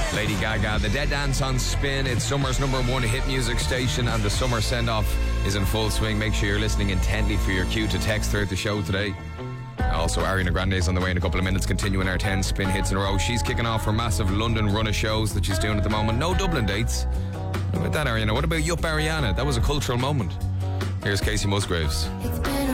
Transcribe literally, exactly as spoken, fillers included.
Lady Gaga, The Dead Dance on Spin. It's summer's number one hit music station, and the summer send-off is in full swing. Make sure you're listening intently for your cue to text throughout the show today. Also, Ariana Grande is on the way in a couple of minutes, continuing our ten spin hits in a row. She's kicking off her massive London run of shows that she's doing at the moment. No Dublin dates. What about that, Ariana? What about Yup Ariana? That was a cultural moment. Here's Casey Musgraves. It's been